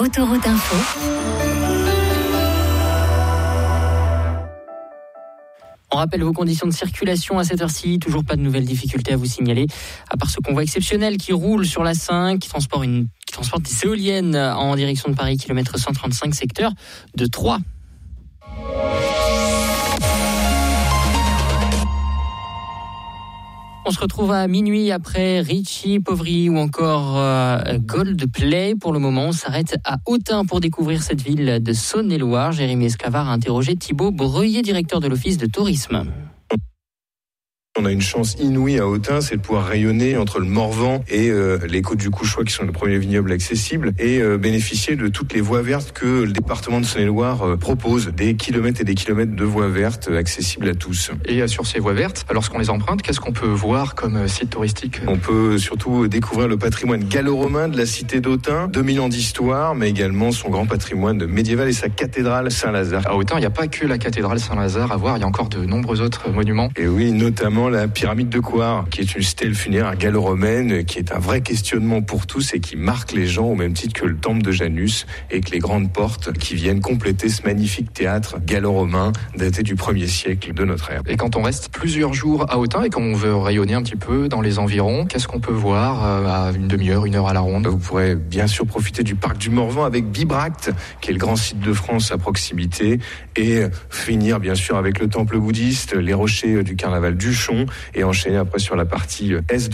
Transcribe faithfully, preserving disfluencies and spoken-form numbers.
Autoroute Info. On rappelle vos conditions de circulation à cette heure-ci. Toujours pas de nouvelles difficultés à vous signaler, à part ce convoi exceptionnel qui roule sur l'A cinq, qui transporte, une, qui transporte des éoliennes en direction de Paris, kilomètre cent trente-cinq, secteur de Troyes. On se retrouve à minuit après Richie, Poveri ou encore euh, Goldplay. Pour le moment, on s'arrête à Autun pour découvrir cette ville de Saône-et-Loire. Jérémy Esclavard a interrogé Thibaut Breuillet, directeur de l'Office de tourisme. On a une chance inouïe à Autun, c'est de pouvoir rayonner entre le Morvan et euh, les Côtes du Couchois, qui sont le premier vignoble accessible, et euh, bénéficier de toutes les voies vertes que le département de Saône-et-Loire euh, propose. Des kilomètres et des kilomètres de voies vertes euh, accessibles à tous. Et euh, sur ces voies vertes, lorsqu'on les emprunte, qu'est-ce qu'on peut voir comme euh, site touristique ? On peut surtout découvrir le patrimoine gallo-romain de la cité d'Autun, deux mille ans d'histoire, mais également son grand patrimoine médiéval et sa cathédrale Saint-Lazare. À Autun, il n'y a pas que la cathédrale Saint-Lazare à voir, il y a encore de nombreux autres monuments. Et oui, notamment la pyramide de Coire, qui est une stèle funéraire gallo-romaine, qui est un vrai questionnement pour tous et qui marque les gens au même titre que le temple de Janus et que les grandes portes qui viennent compléter ce magnifique théâtre gallo-romain daté du premier siècle de notre ère. Et quand on reste plusieurs jours à Autun et qu'on veut rayonner un petit peu dans les environs, qu'est-ce qu'on peut voir à une demi-heure, une heure à la ronde ? Vous pourrez bien sûr profiter du parc du Morvan avec Bibracte, qui est le grand site de France à proximité, et finir bien sûr avec le temple bouddhiste, les rochers du carnaval d'Uchon, et enchaîner après sur la partie est